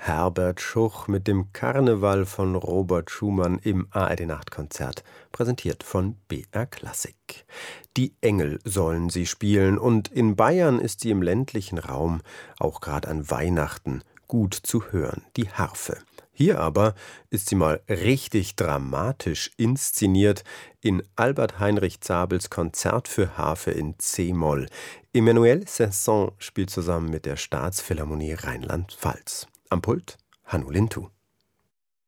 Herbert Schuch mit dem Karneval von Robert Schumann im ARD-Nachtkonzert, präsentiert von BR Klassik. Die Engel sollen sie spielen und in Bayern ist sie im ländlichen Raum, auch gerade an Weihnachten, gut zu hören, die Harfe. Hier aber ist sie mal richtig dramatisch inszeniert in Albert Heinrich Zabels Konzert für Harfe in c-Moll. Emmanuel Saint-Saëns spielt zusammen mit der Staatsphilharmonie Rheinland-Pfalz. Am Pult Hannu Lintu.